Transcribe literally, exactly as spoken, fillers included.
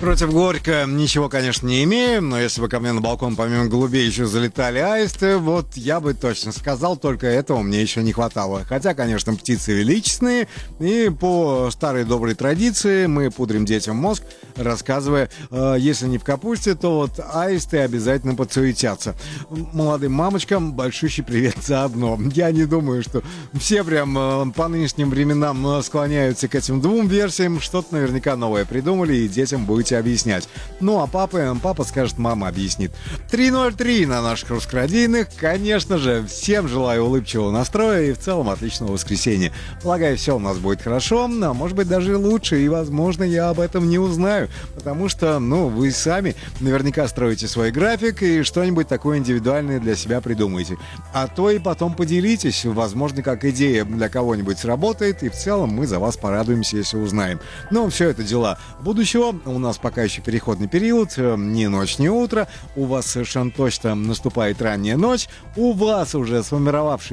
Против Горько ничего, конечно, не имеем, но если бы ко мне на балкон помимо голубей еще залетали аисты, вот я бы точно сказал, только этого мне еще не хватало. Хотя, конечно, птицы величественные, и по старой доброй традиции мы пудрим детям мозг, рассказывая, э, если не в капусте, то вот аисты обязательно подсуетятся. Молодым мамочкам большущий привет заодно. Я не думаю, что все прям э, по нынешним временам э, склоняются к этим двум версиям, что-то наверняка новое придумали, и детям будете объяснять. Ну, а папа, папа скажет, мама объяснит. три ноль три на наших русскородийных. Конечно же, всем желаю улыбчивого настроя и в целом отличного воскресенья. Полагаю, все у нас будет хорошо, а может быть даже лучше, и, возможно, я об этом не узнаю, потому что, ну, вы сами наверняка строите свой график и что-нибудь такое индивидуальное для себя придумаете. А то и потом поделитесь, возможно, как идея для кого-нибудь сработает, и в целом мы за вас порадуемся, если узнаем. Но все это дела будущего. У нас пока еще переходный период, ни ночь, ни утро. У вас совершенно точно наступает ранняя ночь. У вас уже сформировавшись